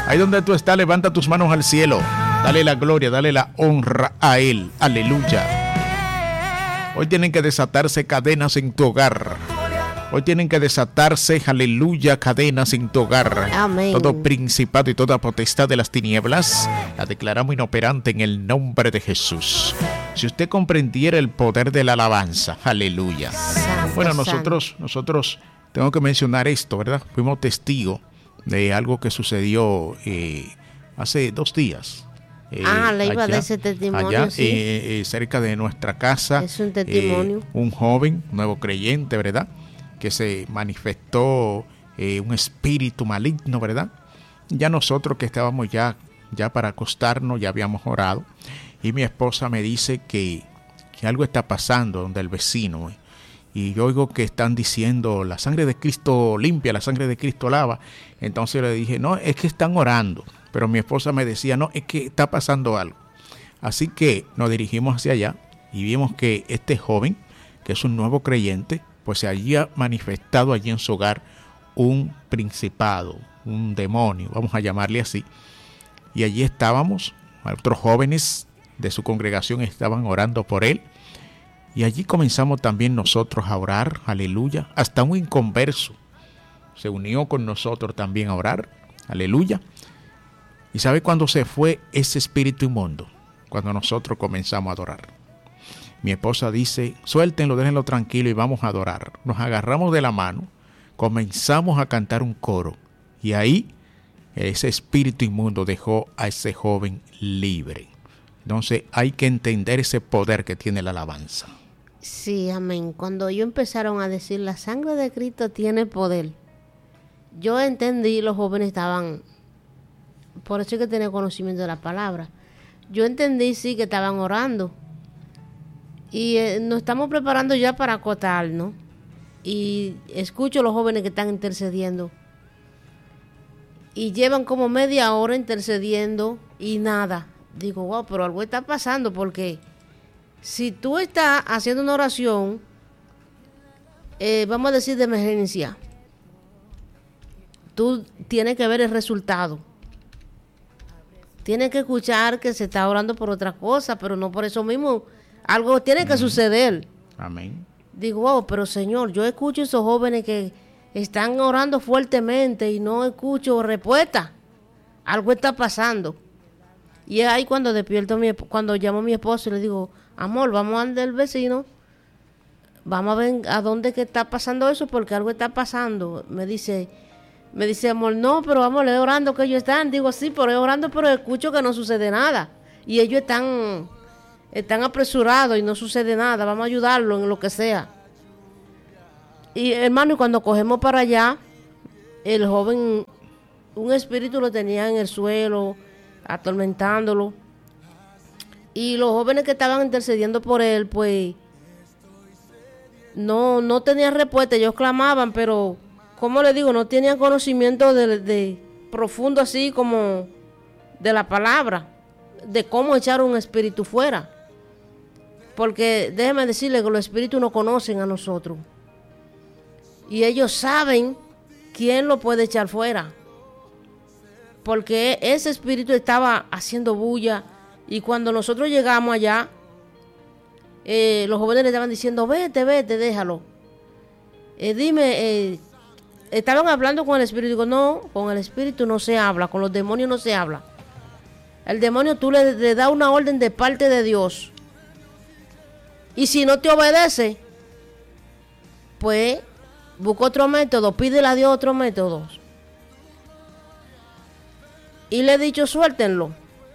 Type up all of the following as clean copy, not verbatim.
Ahí donde tú estás, levanta tus manos al cielo. Dale la gloria, dale la honra a Él. Aleluya. Hoy tienen que desatarse cadenas en tu hogar. Hoy tienen que desatarse, aleluya, cadenas en tu hogar. Amén. Todo principado y toda potestad de las tinieblas la declaramos inoperante en el nombre de Jesús. Si usted comprendiera el poder de la alabanza, aleluya. Bueno, nosotros tengo que mencionar esto, ¿verdad? Fuimos testigos de algo que sucedió hace 2 días. Le iba a dar ese testimonio. Allá, sí. Cerca de nuestra casa. Es un testimonio. Un joven, nuevo creyente, ¿verdad? Que se manifestó un espíritu maligno, ¿verdad? Ya nosotros que estábamos ya para acostarnos, ya habíamos orado. Y mi esposa me dice que algo está pasando donde el vecino. Y yo oigo que están diciendo, la sangre de Cristo limpia, la sangre de Cristo lava. Entonces le dije, no, es que están orando. Pero mi esposa me decía, no, es que está pasando algo. Así que nos dirigimos hacia allá y vimos que este joven, que es un nuevo creyente, pues se había manifestado allí en su hogar un principado, un demonio, vamos a llamarle así. Y allí estábamos, otros jóvenes de su congregación estaban orando por él. Y allí comenzamos también nosotros a orar, aleluya. Hasta un inconverso se unió con nosotros también a orar, aleluya. ¿Y sabe cuándo se fue ese espíritu inmundo? Cuando nosotros comenzamos a adorar. Mi esposa dice, suéltenlo, déjenlo tranquilo y vamos a adorar. Nos agarramos de la mano, comenzamos a cantar un coro. Y ahí ese espíritu inmundo dejó a ese joven libre. Entonces hay que entender ese poder que tiene la alabanza. Sí, amén. Cuando ellos empezaron a decir, la sangre de Cristo tiene poder, yo entendí, los jóvenes estaban, por eso es que tenía conocimiento de la palabra. Yo entendí, sí, que estaban orando. Y nos estamos preparando ya para acotarnos. Y escucho a los jóvenes que están intercediendo. Y llevan como media hora intercediendo y nada. Digo, wow, pero algo está pasando, porque si tú estás haciendo una oración, vamos a decir de emergencia, tú tienes que ver el resultado. Tienes que escuchar que se está orando por otra cosa, pero no por eso mismo. Algo tiene que suceder. Amén. Digo, wow, pero Señor, yo escucho a esos jóvenes que están orando fuertemente y no escucho respuesta. Algo está pasando. Y es ahí cuando cuando llamo a mi esposo y le digo, amor, vamos a andar del vecino, vamos a ver a dónde que está pasando eso, porque algo está pasando. Me dice, amor, no, pero vamos a leer orando que ellos están. Digo, sí, pero es orando, pero escucho que no sucede nada. Y ellos están apresurados y no sucede nada. Vamos a ayudarlo en lo que sea. Y hermano, y cuando cogemos para allá, el joven, un espíritu lo tenía en el suelo, atormentándolo. Y los jóvenes que estaban intercediendo por él, pues no tenían respuesta. Ellos clamaban, pero ¿cómo le digo? No tenían conocimiento de profundo, así como de la palabra, de cómo echar un espíritu fuera. Porque déjeme decirle que los espíritus no conocen a nosotros. Y ellos saben quién lo puede echar fuera. Porque ese espíritu estaba haciendo bulla. Y cuando nosotros llegamos allá, los jóvenes le estaban diciendo, vete, déjalo. Estaban hablando con el espíritu. Digo, no, con el espíritu no se habla, con los demonios no se habla. El demonio tú le das una orden de parte de Dios. Y si no te obedece, pues busca otro método, pídele a Dios otro método. Y le he dicho, suéltenlo.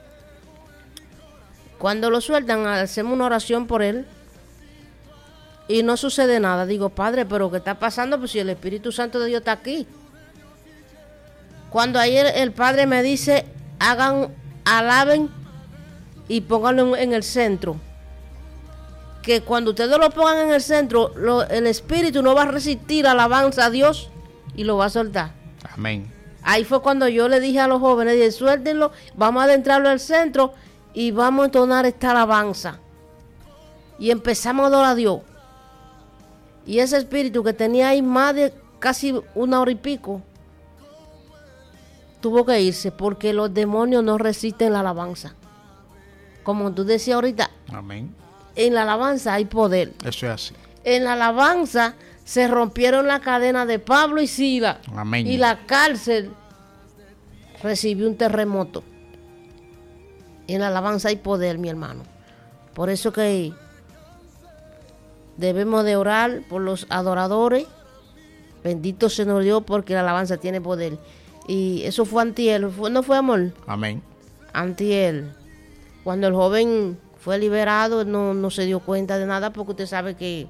Cuando lo sueltan, hacemos una oración por él. Y no sucede nada. Digo, Padre, ¿pero qué está pasando? Pues si el Espíritu Santo de Dios está aquí. Cuando ayer el Padre me dice, alaben y pónganlo en el centro. Que cuando ustedes lo pongan en el centro, el Espíritu no va a resistir alabanza a Dios y lo va a soltar. Amén. Ahí fue cuando yo le dije a los jóvenes, dije, suéltenlo, vamos a adentrarlo al centro y vamos a entonar esta alabanza. Y empezamos a adorar a Dios. Y ese espíritu que tenía ahí más de casi 1 hora y pico, tuvo que irse porque los demonios no resisten la alabanza. Como tú decías ahorita, Amén. En la alabanza hay poder. Eso es así. En la alabanza se rompieron las cadenas de Pablo y Silas. Amén. Y la cárcel recibió un terremoto. En la alabanza hay poder, mi hermano. Por eso que debemos de orar por los adoradores. Bendito sea nuestro Dios, porque la alabanza tiene poder. Y eso fue antier, ¿no fue, amor? Amén. Antier. Cuando el joven fue liberado, no se dio cuenta de nada, porque usted sabe que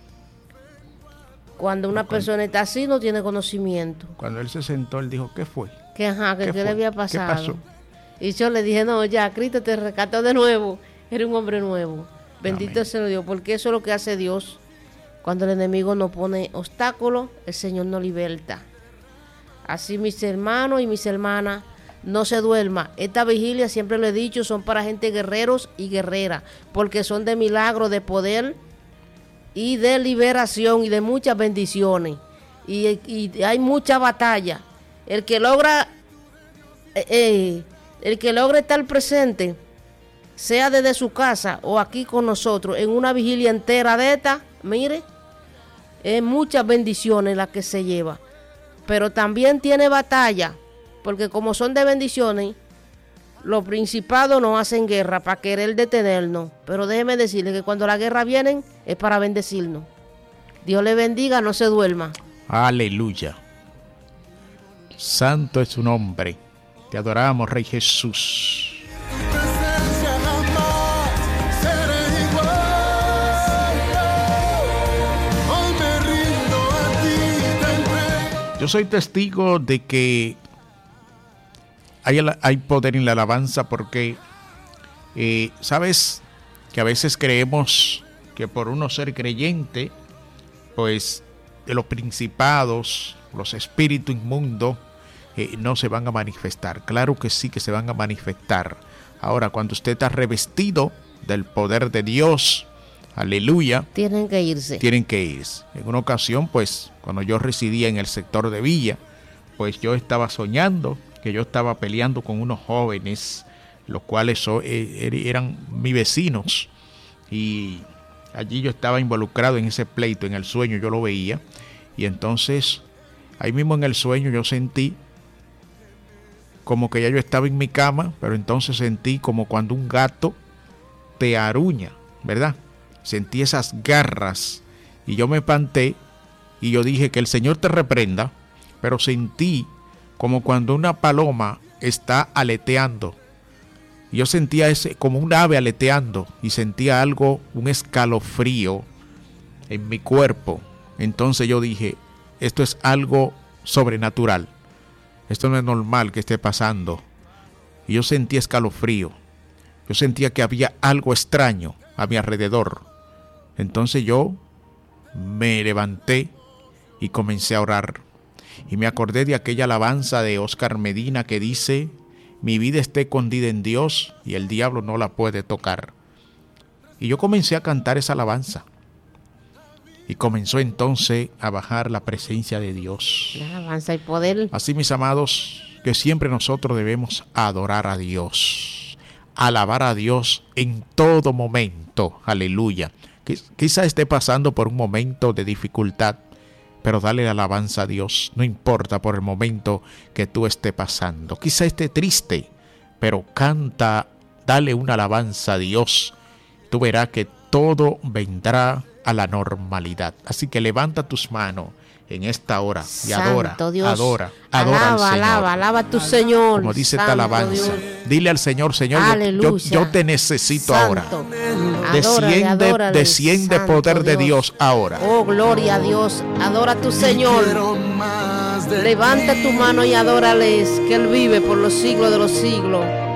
cuando una persona está así no tiene conocimiento. Cuando él se sentó, él dijo, ¿qué fue? ¿Qué le había pasado? ¿Qué pasó? Y yo le dije, no, ya, Cristo te rescató de nuevo. Eres un hombre nuevo. Bendito sea Dios, porque eso es lo que hace Dios. Cuando el enemigo nos pone obstáculos, el Señor nos liberta. Así, mis hermanos y mis hermanas, no se duerma. Esta vigilia, siempre lo he dicho, son para gente guerreros y guerreras, porque son de milagro, de poder y de liberación y de muchas bendiciones. Y hay mucha batalla. El que logra estar presente, sea desde su casa o aquí con nosotros, en una vigilia entera de esta, mire, es muchas bendiciones las que se lleva. Pero también tiene batalla, porque como son de bendiciones, los principados nos hacen guerra para querer detenernos. Pero déjeme decirle que cuando la guerra viene es para bendecirnos. Dios le bendiga, no se duerma. Aleluya. Santo es su nombre. Te adoramos, Rey Jesús. Yo soy testigo de que hay poder en la alabanza, porque sabes que a veces creemos que por uno ser creyente, pues de los principados, los espíritus inmundos, no se van a manifestar. Claro que sí que se van a manifestar. Ahora, cuando usted está revestido del poder de Dios, aleluya, tienen que irse. En una ocasión, pues, cuando yo residía en el sector de Villa, pues yo estaba soñando que yo estaba peleando con unos jóvenes, los cuales eran mis vecinos, y allí yo estaba involucrado en ese pleito. En el sueño yo lo veía, y entonces ahí mismo en el sueño yo sentí como que ya yo estaba en mi cama, pero entonces sentí como cuando un gato te aruña, ¿verdad? Sentí esas garras y yo me espanté y yo dije, que el Señor te reprenda, pero sentí como cuando una paloma está aleteando. Yo sentía como un ave aleteando y sentía algo, un escalofrío en mi cuerpo. Entonces yo dije, esto es algo sobrenatural. Esto no es normal que esté pasando. Y yo sentí escalofrío. Yo sentía que había algo extraño a mi alrededor. Entonces yo me levanté y comencé a orar. Y me acordé de aquella alabanza de Oscar Medina que dice, mi vida está escondida en Dios y el diablo no la puede tocar. Y yo comencé a cantar esa alabanza. Y comenzó entonces a bajar la presencia de Dios. La alabanza y poder. Así, mis amados, que siempre nosotros debemos adorar a Dios, alabar a Dios en todo momento. Aleluya. Quizá esté pasando por un momento de dificultad, pero dale alabanza a Dios, no importa por el momento que tú estés pasando. Quizá esté triste, pero canta, dale una alabanza a Dios. Tú verás que todo vendrá a la normalidad. Así que levanta tus manos en esta hora y adora, Santo Dios. adora al Señor. Alaba a tu Señor. Como dice Santo esta alabanza, Dios. Dile al Señor, Señor, yo te necesito Santo. ahora. Desciende poder de Dios ahora. Oh, gloria a Dios. Adora a tu Señor. Levanta tu mano y adórales, que Él vive por los siglos de los siglos.